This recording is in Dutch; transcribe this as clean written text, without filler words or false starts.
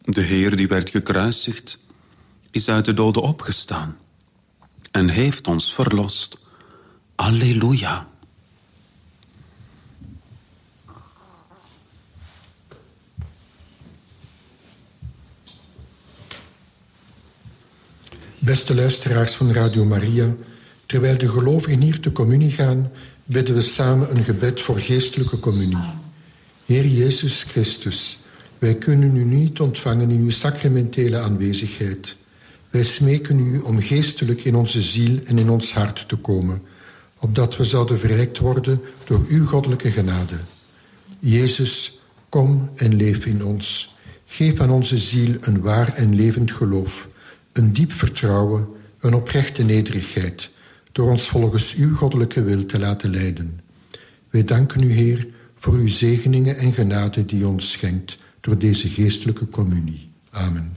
De Heer die werd gekruisigd, is uit de doden opgestaan en heeft ons verlost. Alleluia. Beste luisteraars van Radio Maria, terwijl de gelovigen hier te communie gaan, bidden we samen een gebed voor geestelijke communie. Heer Jezus Christus, wij kunnen u niet ontvangen in uw sacramentele aanwezigheid. Wij smeken u om geestelijk in onze ziel en in ons hart te komen, opdat we zouden verrijkt worden door uw goddelijke genade. Jezus, kom en leef in ons. Geef aan onze ziel een waar en levend geloof, een diep vertrouwen, een oprechte nederigheid, door ons volgens uw goddelijke wil te laten leiden. Wij danken u, Heer, voor uw zegeningen en genade die u ons schenkt door deze geestelijke communie. Amen.